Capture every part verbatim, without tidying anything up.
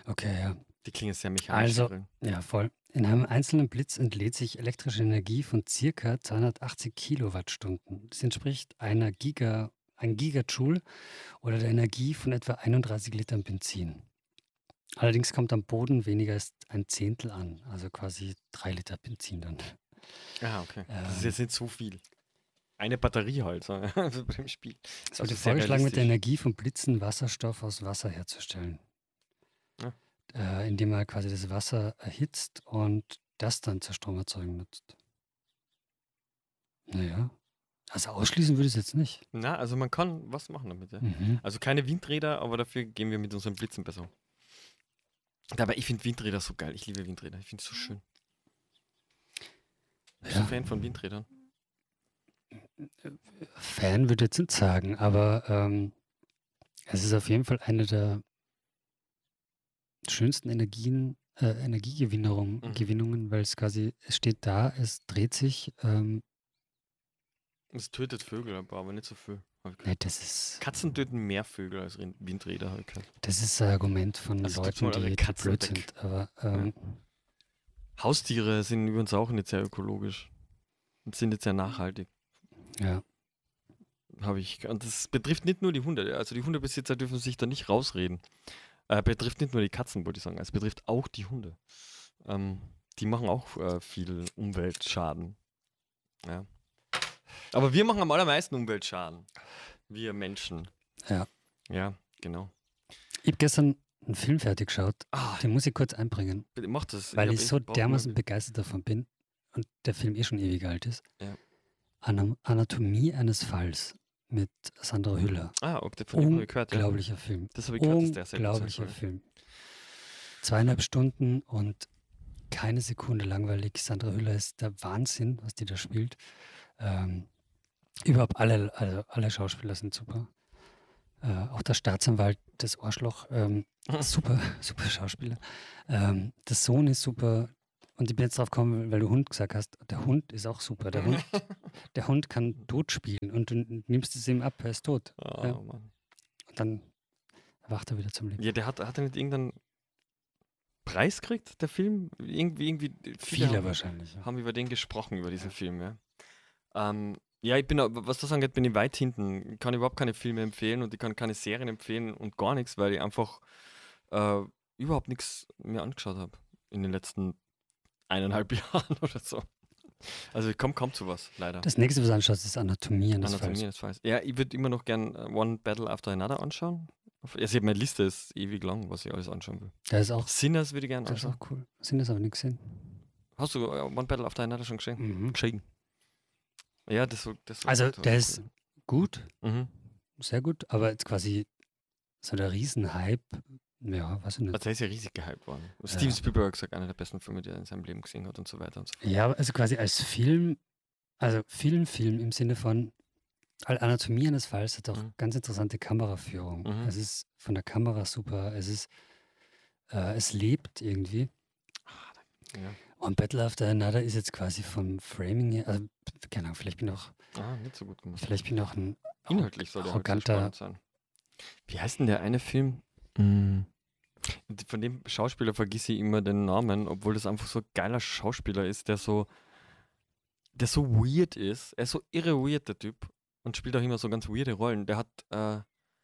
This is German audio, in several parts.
Okay, ja. Die klingen sehr mechanisch. Also, drin. ja, voll. In einem einzelnen Blitz entlädt sich elektrische Energie von circa zweihundertachtzig Kilowattstunden. Das entspricht einer Giga, ein Gigajoule oder der Energie von etwa einunddreißig Litern Benzin. Allerdings kommt am Boden weniger als ein Zehntel an, also quasi drei Liter Benzin dann. Ah, okay. Das ist Ähm, jetzt nicht so viel. Eine Batterie halt, so, also beim Spiel. es Also wurde sehr vorgeschlagen, mit der realistisch. Energie von Blitzen Wasserstoff aus Wasser herzustellen. Ja. Äh, indem man quasi das Wasser erhitzt und das dann zur Stromerzeugung nutzt. Naja. Also ausschließen würde ich es jetzt nicht. Na, also man kann was machen damit, ja. Mhm. Also keine Windräder, aber dafür gehen wir mit unseren Blitzen besser um. Dabei, ich finde Windräder so geil. Ich liebe Windräder. Ich finde es so schön. Bist du Ja. Fan von Windrädern? Fan würde ich jetzt nicht sagen, aber ähm, es ist auf jeden Fall eine der schönsten Energien, äh, Energiegewinnungen, Mhm. Gewinnungen, weil es quasi, es steht da, es dreht sich. Ähm, Es tötet Vögel, aber aber nicht so viel. hab ich gehört. ne, das ist, Katzen töten mehr Vögel als Rin- Windräder, habe ich gehört. das ist ein Argument von Also tut's Leuten, mal eure die, die Katzen blöd weg. sind. Aber ähm, Haustiere sind übrigens auch nicht sehr ökologisch und sind nicht sehr nachhaltig. ja, Habe ich. Und das betrifft nicht nur die Hunde. Also die Hundebesitzer dürfen sich da nicht rausreden. Äh, betrifft nicht nur die Katzen, wollte ich sagen. Es betrifft auch die Hunde. Ähm, die machen auch äh, viel Umweltschaden. Ja. Aber wir machen am allermeisten Umweltschaden. Wir Menschen. ja. Ja, genau. Ich habe gestern einen Film fertig geschaut, Ah, den muss ich kurz einbringen, bitte mach das. weil hab ich so brauch dermaßen mal- begeistert davon bin und der Film eh schon ewig alt ist. Ja. Anam- Anatomie eines Falls mit Sandra Hüller. Ah, ob der von dem habe ich gehört, ja. Unglaublicher Film. Das habe ich gehört, dass der sehr gut sein Unglaublicher soll. Film. Zweieinhalb Stunden und keine Sekunde langweilig. Sandra Hüller ist der Wahnsinn, was die da spielt. Ähm, überhaupt alle, also alle Schauspieler sind super. Äh, auch der Staatsanwalt, das Arschloch, ähm, super, super Schauspieler. Ähm, der Sohn ist super. Und ich bin jetzt drauf gekommen, weil du Hund gesagt hast. Der Hund ist auch super. Der Hund, der Hund kann tot spielen und du nimmst es ihm ab, er ist tot. Oh, Ja. Mann. Und dann erwacht er wieder zum Leben. Ja, der hat, hat er nicht irgendeinen Preis gekriegt, der Film? Irgendwie, irgendwie. Viele Viele haben, wahrscheinlich. Ja. haben über den gesprochen, über diesen Film, ja. Ähm, ja, ich bin, auch- was das angeht, bin ich weit hinten. Ich kann überhaupt keine Filme empfehlen und ich kann keine Serien empfehlen und gar nichts, weil ich einfach äh, überhaupt nichts mehr angeschaut habe in den letzten eineinhalb Jahren oder so. Also ich komme kaum zu was, leider. Das nächste, was du anschaust, ist Anatomie eines Anatomie Falls. eines Falls. Ja, ich würde immer noch gern äh, One Battle After Another anschauen. Auf- Also meine Liste ist ewig lang, was ich alles anschauen will. Der ist auch, Sinners würde ich gerne der ist anschauen. auch cool. Sind das aber nicht gesehen? Hast du äh, One Battle After Another schon gesehen? Mhm. Geschrieben. Ja, das soll. Das soll Also das soll der cool ist sein. gut, Mhm. sehr gut, aber jetzt quasi so der Riesenhype, ja, weiß ich nicht. Also der ist ja riesig gehypt worden. Ja. Steven Spielberg hat gesagt, einer der besten Filme, die er in seinem Leben gesehen hat und so weiter und so fort. Ja, also quasi als Film, also Filmfilm im Sinne von Al- Anatomie eines Falls hat auch Mhm. ganz interessante Kameraführung. Mhm. Es ist von der Kamera super, es ist, äh, es lebt irgendwie. Ja. Und Battle After Another ist jetzt quasi vom Framing her, also keine Ahnung, vielleicht bin ich auch, Ah, nicht so gut gemacht. vielleicht bin ich auch ein Inhaltlich soll der halt sehr arroganter, spannend sein. Wie heißt denn der eine Film? Mm. Von dem Schauspieler vergesse ich immer den Namen, obwohl das einfach so ein geiler Schauspieler ist, der so, der so weird ist. Er ist so irre weird, der Typ. Und spielt auch immer so ganz weirde Rollen. Der hat, äh,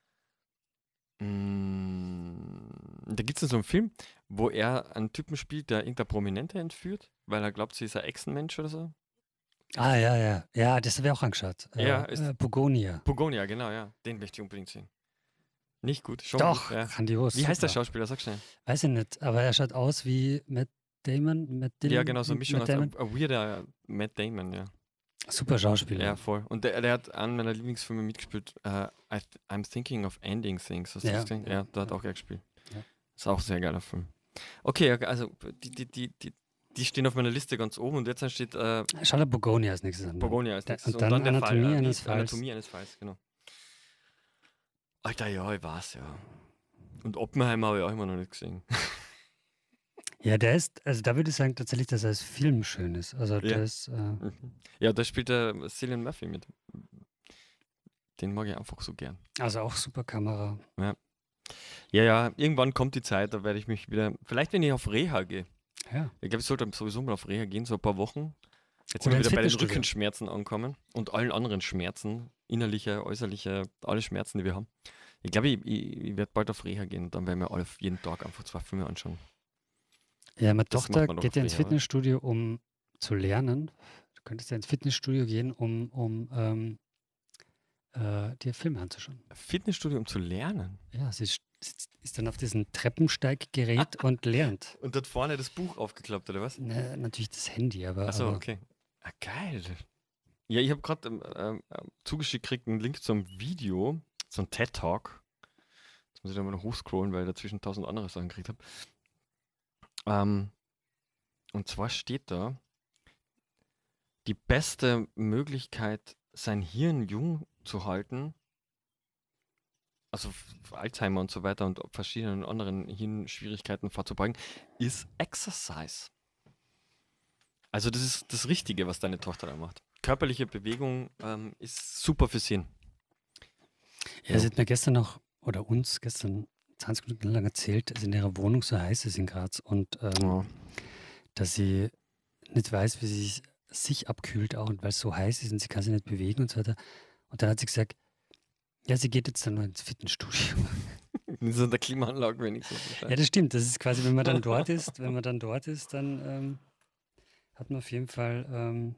mm, da gibt es so einen Film, wo er einen Typen spielt, der irgendeine Prominente entführt, weil er glaubt, sie ist ein Echsenmensch oder so. ah ja, ja, ja, das habe ich auch angeschaut. Äh, Ja, ist- äh, Pogonia. Pogonia, genau, ja. Den möchte ich unbedingt sehen. Nicht gut, schon Doch, gut. Ja. grandios. Wie heißt der super. Schauspieler? Sag schnell. Weiß ich nicht, aber er schaut aus wie Matt Damon. Matt Dillon, Ja, genau, so eine Mischung Matt aus Damon. ein, ein weirder Matt Damon, ja. Super Schauspieler. Ja, voll. Und der, der hat einen meiner Lieblingsfilme mitgespielt, äh, I th- I'm Thinking of Ending Things. Hast du Ja, das gesehen? ja, Ja, da hat ja. auch er gespielt. Ja. Ist auch ein sehr geiler Film. Okay, okay, also die, die, die, die, die stehen auf meiner Liste ganz oben und jetzt steht äh, Schau dir Pogonia als nächstes an. Pogonia als Da- nächstes. und dann der Anatomie Fall. äh, eines wie- Falls. Anatomie eines Falls, genau. Alter, ja, ich weiß, ja. Und Oppenheimer habe ich auch immer noch nicht gesehen. Ja, der ist, also da würde ich sagen tatsächlich, dass er als Film schön ist. Also der Ja. ist, äh, Mhm. Ja, da spielt der Cillian Murphy mit. Den mag ich einfach so gern. also auch super Kamera. Ja, ja, irgendwann kommt die Zeit, da werde ich mich wieder, vielleicht wenn ich auf Reha gehe. Ja. Ich glaube, ich sollte sowieso mal auf Reha gehen, so ein paar Wochen. Jetzt sind Oder wir ins wieder bei den Fitnessstudio. Rückenschmerzen ankommen und allen anderen Schmerzen, innerliche, äußerliche, alle Schmerzen, die wir haben. Ich glaube, ich, ich, ich werde bald auf Reha gehen und dann werden wir alle jeden Tag einfach zwei Filme anschauen. Ja, meine Das Tochter macht man doch geht auf ja ins Reha, oder? Fitnessstudio, um zu lernen. Du könntest ja ins Fitnessstudio gehen, um, um ähm, äh, dir Filme anzuschauen. Fitnessstudio, um zu lernen. Ja, sie ist, sitzt- ist dann auf diesem Treppensteiggerät und lernt. Und dort vorne das Buch aufgeklappt, oder was? Na, natürlich das Handy, aber, Achso, aber okay. Ah, geil. Ja, ich habe gerade ähm, ähm, ähm, zugeschickt gekriegt einen Link zum Video, so ein TED-Talk. Jetzt muss ich da mal noch hochscrollen, weil ich dazwischen tausend andere Sachen gekriegt habe. Ähm, und zwar steht da, die beste Möglichkeit, sein Hirn jung zu halten, also f- Alzheimer und so weiter und verschiedenen anderen Hirnschwierigkeiten vorzubeugen, ist Exercise. Also das ist das Richtige, was deine Tochter da macht. Körperliche Bewegung ähm, ist super fürs Hirn. ja, Ja. sie hat mir gestern noch, oder uns gestern zwanzig Minuten lang erzählt, dass in ihrer Wohnung so heiß ist in Graz und ähm, Oh. dass sie nicht weiß, wie sie sich, sich abkühlt auch und weil es so heiß ist und sie kann sich nicht bewegen und so weiter. Und dann hat sie gesagt, ja, sie geht jetzt dann nur ins Fitnessstudio. In so einer Klimaanlage wenigstens. Ja, das stimmt. Das ist quasi, wenn man dann dort ist, wenn man dann dort ist, dann ähm, hat man auf jeden Fall ähm,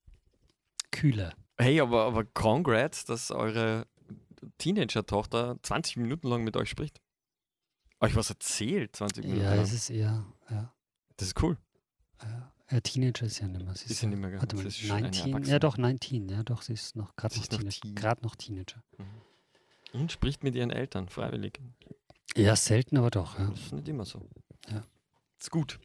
Kühle. Hey, aber, aber congrats, dass eure Teenager-Tochter zwanzig Minuten lang mit euch spricht. Euch was erzählt, zwanzig Minuten Ja, es lang. ist eher, ja. Das ist cool. Äh, äh, Teenager ist ja nicht mehr. Sie Ist ist ja ja, nicht mehr, warte mal, das ist schon eine neunzehn, Erwachsene. ja doch, neunzehn, ja doch, sie ist noch gerade Sie noch, ist noch Teenager, Teen. gerade noch Teenager. Mhm. Und spricht mit ihren Eltern freiwillig. Ja, selten, aber doch, ja. Das ist nicht immer so. Ja. Ist gut.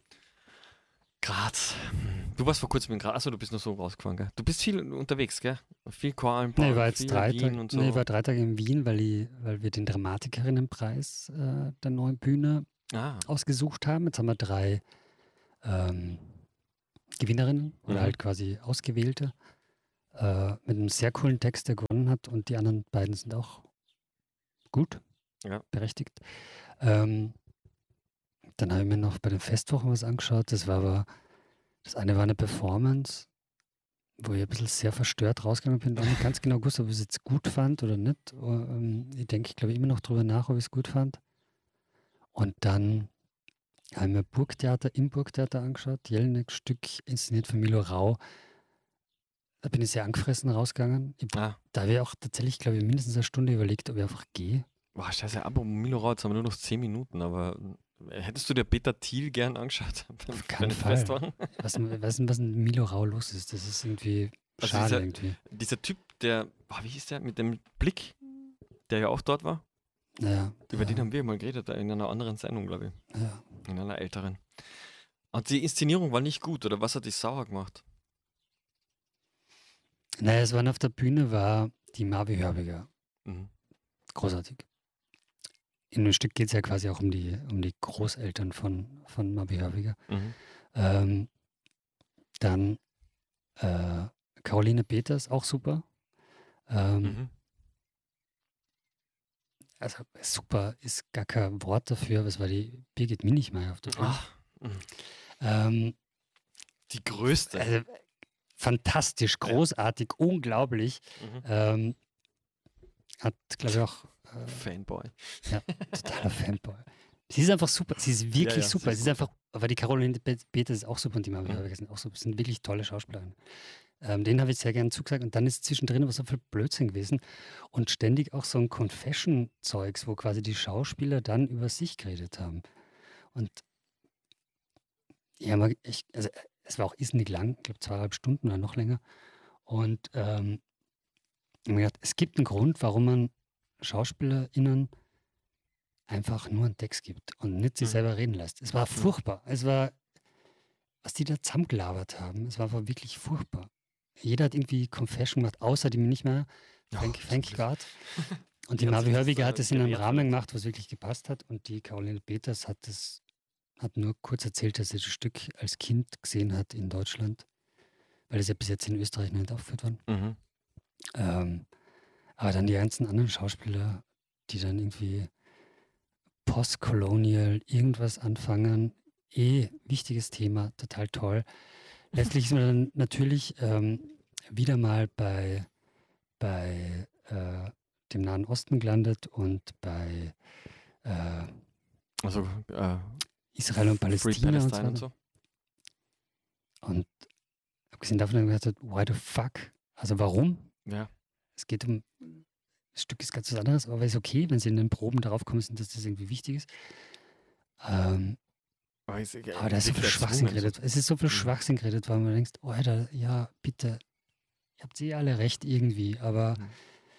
Graz. Hm. Du warst vor kurzem in Graz. Achso, du bist noch so rausgefahren, gell? Du bist viel unterwegs, gell? Viel Korallenpark, Nee, ich war jetzt viel drei Wien Tage, und so. nee, ich war drei Tage in Wien, weil, ich, weil wir den Dramatikerinnenpreis äh, der neuen Bühne Ah. ausgesucht haben. Jetzt haben wir drei ähm, Gewinnerinnen oder Mhm. halt quasi Ausgewählte äh, mit einem sehr coolen Text, der gewonnen hat und die anderen beiden sind auch gut, Ja. berechtigt. Ähm, dann habe ich mir noch bei den Festwochen was angeschaut. Das war aber, das eine war eine Performance, wo ich ein bisschen sehr verstört rausgegangen bin und auch nicht ganz genau gewusst, ob ich es jetzt gut fand oder nicht. Ähm, ich denke, ich glaube immer noch drüber nach, ob ich es gut fand. Und dann habe ich mir Burgtheater im Burgtheater angeschaut, Jelinek-Stück, inszeniert von Milo Rau. Da bin ich sehr angefressen rausgegangen. Ich, Ah. da habe ich auch tatsächlich, glaube ich, mindestens eine Stunde überlegt, ob ich einfach gehe. Boah, scheiße, aber Milo Rau, jetzt haben wir nur noch zehn Minuten, aber äh, hättest du dir Peter Thiel gern angeschaut? Auf bei keinen den Fall. Festwochen? Was, was, was mit Milo Rau los ist, das ist irgendwie Also schade dieser, irgendwie. dieser Typ, der, boah, wie hieß der, mit dem Blick, der ja auch dort war, Naja, über da, den haben wir mal geredet, in einer anderen Sendung, glaube ich, ja. in einer älteren. Und die Inszenierung war nicht gut, oder was hat dich sauer gemacht? Naja, es waren auf der Bühne, war die Marvi Hörbiger. Mhm. Großartig. In dem Stück geht es ja quasi auch um die, um die Großeltern von, von Marvi Hörbiger. Mhm. Ähm, dann äh, Caroline Peters, auch super. Ähm, Mhm. Also super ist gar kein Wort dafür, aber es war die Birgit Minichmeier auf der Bühne. Ach, mhm. Ähm, die größte. also, fantastisch, großartig, unglaublich. Mhm. Ähm, hat, glaube ich, auch äh, Fanboy. ja, totaler Fanboy. Sie ist einfach super, sie ist wirklich Ja, ja, sie super. ist Sie ist gut, einfach, aber die Caroline Peters ist auch super und die Marvi Mhm. Hörbiger sind auch super. Sind wirklich tolle Schauspielerinnen. Ähm, den habe ich sehr gerne zugesagt und dann ist zwischendrin aber so viel Blödsinn gewesen und ständig auch so ein Confession-Zeugs, wo quasi die Schauspieler dann über sich geredet haben. Und ja, man, ich, also es war auch irrsinnig lang, ich glaube zweieinhalb Stunden oder noch länger. Und ähm, ich hab mir gedacht, es gibt einen Grund, warum man SchauspielerInnen einfach nur einen Text gibt und nicht sich Mhm. selber reden lässt. Es war Mhm. furchtbar. Es war, was die da zusammengelabert haben, es war einfach wirklich furchtbar. Jeder hat irgendwie Confession gemacht, außer die nicht mehr, Frank, Oh, Frankie zum Glück. Gard. Und Die die hat Marvi sich das, Hörbiger äh, hat es in einem gewehrt Rahmen vielleicht. gemacht, wo es wirklich gepasst hat. Und die Caroline Peters hat es hat nur kurz erzählt, dass sie das Stück als Kind gesehen hat in Deutschland, weil es ja bis jetzt in Österreich noch nicht aufgeführt worden. Mhm. Ähm, aber dann die ganzen anderen Schauspieler, die dann irgendwie Postcolonial irgendwas anfangen. Eh, wichtiges Thema, total toll. Letztlich ist man dann natürlich ähm, wieder mal bei, bei äh, dem Nahen Osten gelandet und bei äh, Also äh, Israel und Free Palästina und so Palestine und weiter. so. Und abgesehen davon habe ich gesagt, why the fuck? Also warum? Ja. Es geht um, das Stück ist ganz was anderes, aber ist okay, wenn sie in den Proben darauf kommen sind, dass das irgendwie wichtig ist. Ähm, Aber, ist, äh, aber da ist so viel wirklich Schwachsinn erzwungen, geredet. Es ist so viel Mhm. Schwachsinn geredet, weil man denkt, oh Alter, ja, bitte, ihr habt eh alle recht irgendwie, aber, Mhm.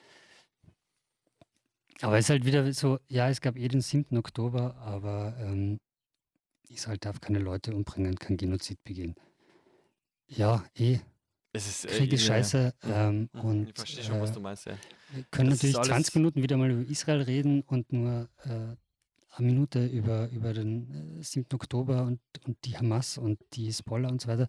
aber es ist halt wieder so, ja, es gab eh den siebten Oktober, aber ähm, Israel darf keine Leute umbringen, kein Genozid begehen. Ja, eh, Es ist, äh, Krieg ist ja, ja. scheiße Mhm. ähm, Mhm. und Ich verstehe schon, was äh, du meinst, ja. wir können Das ist natürlich alles- zwanzig Minuten wieder mal über Israel reden und nur äh, eine Minute über, über den äh, siebten Oktober und, und die Hamas und die Hezbollah und so weiter.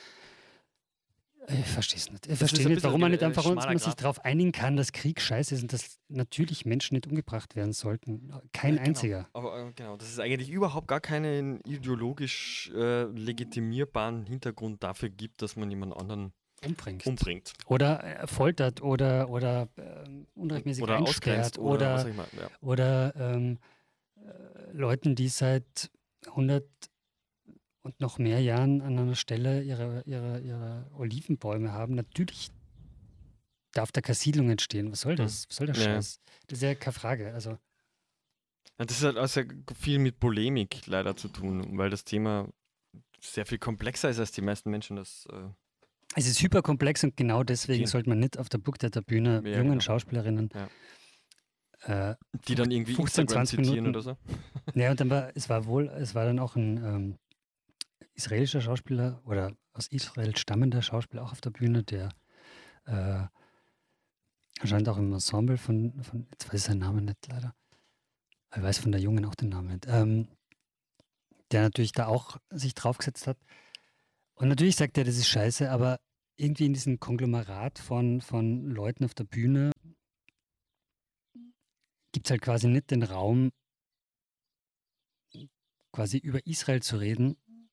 Ich verstehe es nicht. Ich ist verstehe ein nicht, bisschen warum man ein nicht ge- einfach äh, uns, schmaler man sich Grat. darauf einigen kann, dass Krieg scheiße ist und dass natürlich Menschen nicht umgebracht werden sollten. Kein Ja, genau. einziger. Aber äh, genau, das ist eigentlich überhaupt gar keinen ideologisch äh, legitimierbaren Hintergrund dafür gibt, dass man jemand anderen Umbringt. umbringt. Oder äh, foltert oder, oder ähm, unrechtmäßig Oder einsperrt ausgrenzt oder, was oder, auch immer. Ja. oder ähm, äh, Leuten, die seit hundert und noch mehr Jahren an einer Stelle ihre, ihre, ihre Olivenbäume haben. Natürlich darf da keine Siedlung entstehen. Was soll das? Was soll der Ja, ja. Scheiß? Das ist ja keine Frage. Also, Ja, das hat auch sehr viel mit Polemik leider zu tun, weil das Thema sehr viel komplexer ist, als die meisten Menschen das. Äh, es ist hyperkomplex und genau deswegen Sehen. sollte man nicht auf der Burgtheater Bühne Ja, jungen genau. Schauspielerinnen Ja. äh, die dann irgendwie fünfzehn, Instagram zwanzig zitieren Minuten. oder so. Ja, und dann war, es war wohl, es war dann auch ein ähm, israelischer Schauspieler oder aus Israel stammender Schauspieler auch auf der Bühne, der äh, anscheinend auch im Ensemble von, von, jetzt weiß ich seinen Namen nicht leider, ich weiß von der Jungen auch den Namen nicht, ähm, der natürlich da auch sich draufgesetzt hat. Und natürlich sagt er, das ist scheiße, aber irgendwie in diesem Konglomerat von, von Leuten auf der Bühne gibt es halt quasi nicht den Raum, quasi über Israel zu reden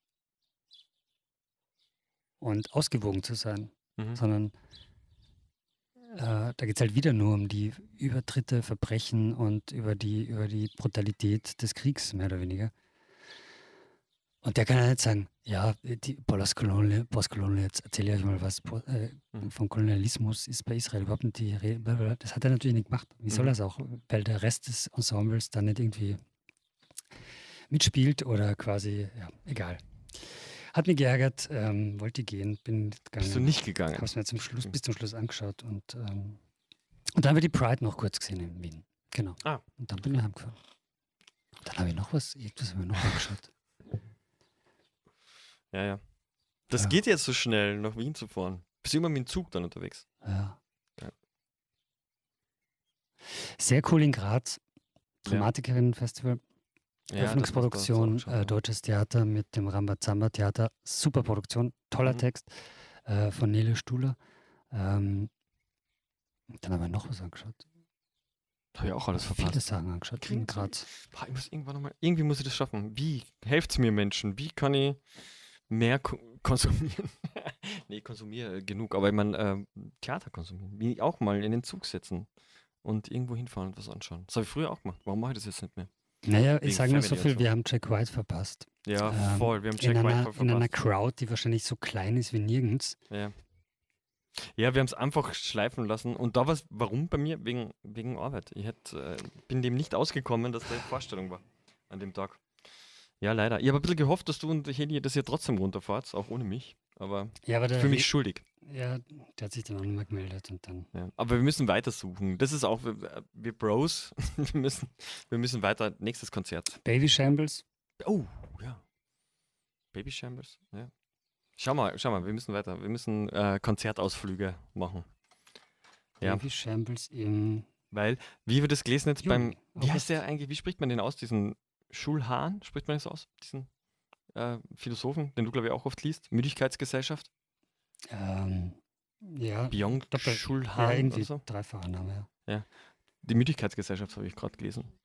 und ausgewogen zu sein, Mhm. sondern äh, da geht es halt wieder nur um die Übertritte, Verbrechen und über die, über die Brutalität des Kriegs, mehr oder weniger. Und der kann ja nicht sagen, ja, die Postkolonial, Postkolonial, jetzt erzähle ich euch mal was, po- äh, Mhm. vom Kolonialismus ist bei Israel überhaupt nicht die Rede. blablabla. Das hat er natürlich nicht gemacht. Wie soll Mhm. er es auch? Weil der Rest des Ensembles da nicht irgendwie mitspielt oder quasi, ja, egal. Hat mich geärgert, ähm, wollte gehen, bin nicht gegangen. Bist du nicht gegangen? Habe es mir zum Schluss, bis zum Schluss angeschaut und, ähm, und dann haben wir die Pride noch kurz gesehen in Wien. Genau. Ah. Und dann bin ich heimgefahren. Dann habe ich noch was, irgendwas habe ich noch angeschaut. Ja, ja. Das Ja. geht jetzt so schnell, nach Wien zu fahren. Bist du immer mit dem Zug dann unterwegs? Ja. Ja. Sehr cool in Graz. Ja. Dramatikerinnen-Festival. Ja, Öffnungsproduktion, das- das- das auch äh, schon, Deutsches Theater mit dem Rambazamba Theater. Super Produktion, toller Mhm. Text äh, von Nele Stuhler. Ähm, dann haben wir noch was angeschaut. ja. Habe ich auch alles Viele verpasst. Sachen angeschaut in Klingt so- Graz. Boah, ich muss irgendwann noch mal, irgendwie muss ich das schaffen. Wie helft's mir, Menschen? Wie kann ich mehr ko konsumieren? nee, konsumiere genug, aber ich meine, äh, Theater konsumieren. Wie auch mal in den Zug setzen und irgendwo hinfahren und was anschauen. Das habe ich früher auch gemacht. Warum mache ich das jetzt nicht mehr? Naja, Wegen ich sage nur so Family und viel, so. wir haben Jack White verpasst. Ja, Ähm, voll. Wir haben Jack in, White einer, voll in einer verpasst. Crowd, die wahrscheinlich so klein ist wie nirgends. Ja. Ja, wir haben es einfach schleifen lassen. Und da war es, warum bei mir? Wegen, wegen Arbeit. Ich hätt, äh, bin dem nicht ausgekommen, dass da eine Vorstellung war an dem Tag. Ja, leider. Ich habe ein bisschen gehofft, dass du und Heli das hier trotzdem runterfahrt, auch ohne mich. Aber Ja, aber ich der, fühle mich He- schuldig. ja, der hat sich dann auch nicht mehr gemeldet und dann. Ja. Aber wir müssen weitersuchen. Das ist auch, wir, wir Bros, wir müssen, wir müssen weiter. Nächstes Konzert. Baby Shambles, Oh, ja. Baby Shambles, ja. Schau mal, schau mal, wir müssen weiter. Wir müssen äh, Konzertausflüge machen. Ja. Baby Shambles im Weil, wie wir das gelesen jetzt beim, Juni, wie heißt August. der eigentlich, wie spricht man den aus, diesen Schulhahn, spricht man das aus, diesen äh, Philosophen, den du, glaube ich, auch oft liest, Müdigkeitsgesellschaft, Ähm, ja, Beyond Doppel- ja, Schulhahn irgendwie oder so. dreifacher Name, ja. Die Müdigkeitsgesellschaft habe ich gerade gelesen.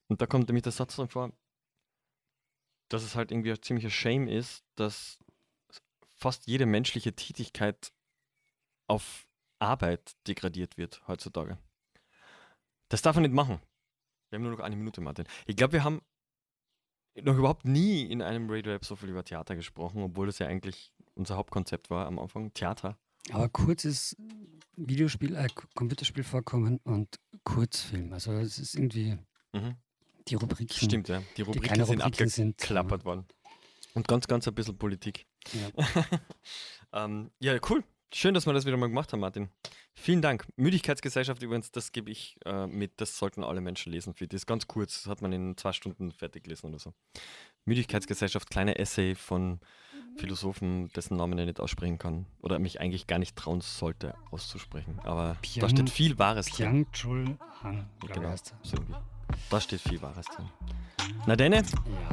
Und da kommt nämlich der Satz drin vor, dass es halt irgendwie ein ziemlicher Shame ist, dass fast jede menschliche Tätigkeit auf Arbeit degradiert wird heutzutage. Das darf man nicht machen. Wir haben nur noch eine Minute, Martin. Ich glaube, wir haben noch überhaupt nie in einem Radio Lab so viel über Theater gesprochen, obwohl das ja eigentlich unser Hauptkonzept war am Anfang. Theater. Aber kurz ist Videospiel, äh, Computerspiel vorkommen und Kurzfilm. Also es ist irgendwie Mhm. die Rubriken. Stimmt, ja. Die Rubriken keine sind Rubriken sind, abgeklappert worden. Und ganz, ganz ein bisschen Politik. Ja. ähm, ja, cool. Schön, dass wir das wieder mal gemacht haben, Martin. Vielen Dank. Müdigkeitsgesellschaft übrigens, das gebe ich äh, mit, das sollten alle Menschen lesen. Das ist ganz kurz, das hat man in zwei Stunden fertig gelesen oder so. Müdigkeitsgesellschaft, kleine Essay von Philosophen, dessen Namen ich nicht aussprechen kann oder mich eigentlich gar nicht trauen sollte auszusprechen. Aber Piang- da steht viel Wahres drin. Piang Chul Han, glaube ich, Genau, heißt er. so irgendwie. Da steht viel Wahres drin. Na denn, Ja.